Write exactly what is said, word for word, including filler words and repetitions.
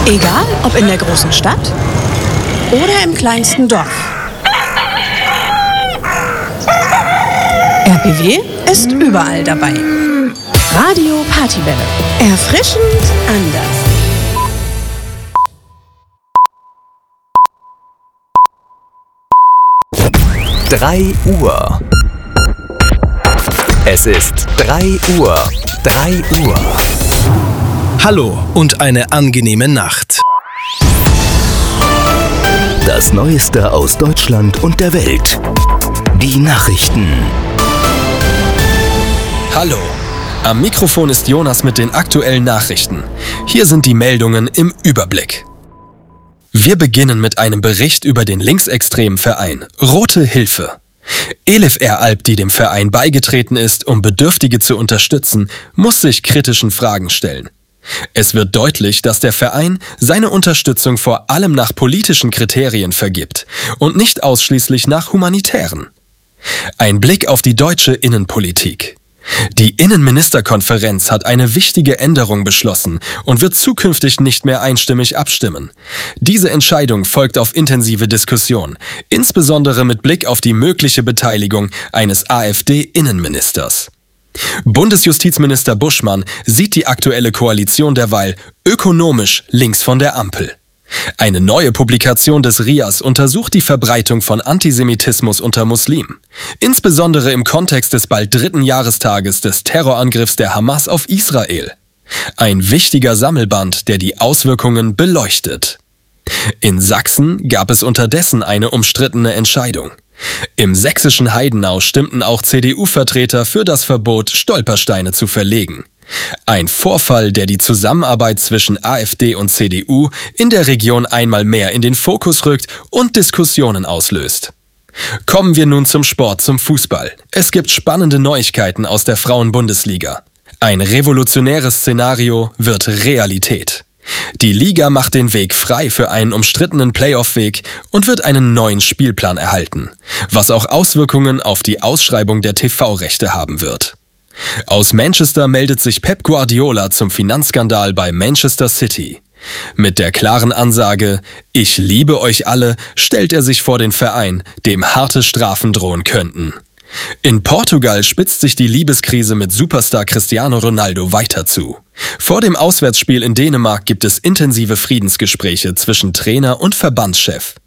Egal, ob in der großen Stadt oder im kleinsten Dorf. R B W ist überall dabei. Radio Partywelle. Erfrischend anders. drei Uhr. Es ist drei Uhr. drei Uhr. Hallo und eine angenehme Nacht. Das Neueste aus Deutschland und der Welt. Die Nachrichten. Hallo, am Mikrofon ist Jonas mit den aktuellen Nachrichten. Hier sind die Meldungen im Überblick. Wir beginnen mit einem Bericht über den linksextremen Verein Rote Hilfe. Elif Eralp, die dem Verein beigetreten ist, um Bedürftige zu unterstützen, muss sich kritischen Fragen stellen. Es wird deutlich, dass der Verein seine Unterstützung vor allem nach politischen Kriterien vergibt und nicht ausschließlich nach humanitären. Ein Blick auf die deutsche Innenpolitik. Die Innenministerkonferenz hat eine wichtige Änderung beschlossen und wird zukünftig nicht mehr einstimmig abstimmen. Diese Entscheidung folgt auf intensive Diskussion, insbesondere mit Blick auf die mögliche Beteiligung eines AfD-Innenministers. Bundesjustizminister Buschmann sieht die aktuelle Koalition derweil ökonomisch links von der Ampel. Eine neue Publikation des R I A S untersucht die Verbreitung von Antisemitismus unter Muslimen, insbesondere im Kontext des bald dritten Jahrestages des Terrorangriffs der Hamas auf Israel. Ein wichtiger Sammelband, der die Auswirkungen beleuchtet. In Sachsen gab es unterdessen eine umstrittene Entscheidung. Im sächsischen Heidenau stimmten auch C D U-Vertreter für das Verbot, Stolpersteine zu verlegen. Ein Vorfall, der die Zusammenarbeit zwischen AfD und C D U in der Region einmal mehr in den Fokus rückt und Diskussionen auslöst. Kommen wir nun zum Sport, zum Fußball. Es gibt spannende Neuigkeiten aus der Frauen-Bundesliga. Ein revolutionäres Szenario wird Realität. Die Liga macht den Weg frei für einen umstrittenen Playoff-Weg und wird einen neuen Spielplan erhalten, was auch Auswirkungen auf die Ausschreibung der T V-Rechte haben wird. Aus Manchester meldet sich Pep Guardiola zum Finanzskandal bei Manchester City. Mit der klaren Ansage, ich liebe euch alle, stellt er sich vor den Verein, dem harte Strafen drohen könnten. In Portugal spitzt sich die Liebeskrise mit Superstar Cristiano Ronaldo weiter zu. Vor dem Auswärtsspiel in Dänemark gibt es intensive Friedensgespräche zwischen Trainer und Verbandschef.